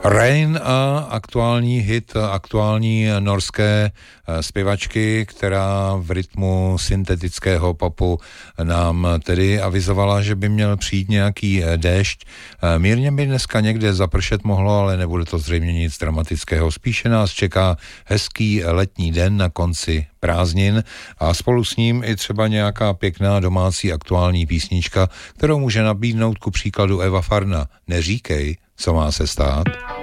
Rain a aktuální hit aktuální norské zpěvačky, která v rytmu syntetického popu nám tedy avizovala, že by měl přijít nějaký déšť. Mírně by dneska někde zapršet mohlo, ale nebude to zřejmě nic dramatického. Spíše nás čeká hezký letní den na konci prázdnin a spolu s ním i třeba nějaká pěkná domácí aktuální písnička, kterou může nabídnout ku příkladu Eva Farna. Neříkej, co má se stát.